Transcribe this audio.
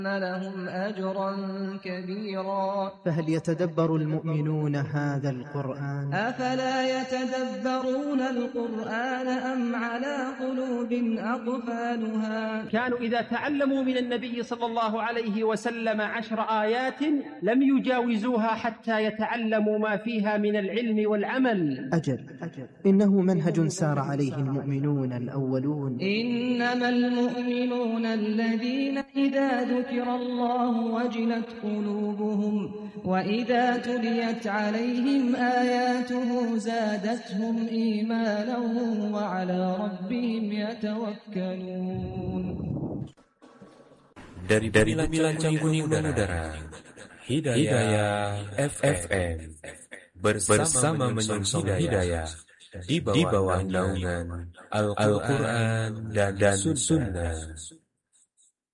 لهم أجرا كبيرا. فهل يتدبر المؤمنون هذا القرآن؟ أفلا يتدبرون القرآن أم على قلوب أقفالها. كانوا إذا تعلموا من النبي صلى الله عليه وسلم 10 آيات لم يجاوزوها حتى يتعلموا ما فيها من العلم والعمل. أجل إنه منهج سار عليه المؤمنون الأولون. إنما المؤمنون الذين إذا ذكر الله وجلت قلوبهم وإذا تليت عليهم آياته زادتهم إيمانا وعلى ربهم يتوكلون. Dari bilangan kuning udara, Hidayah FM bersama menyongsong hidayah di bawah naungan Al-Quran dan Sunnah.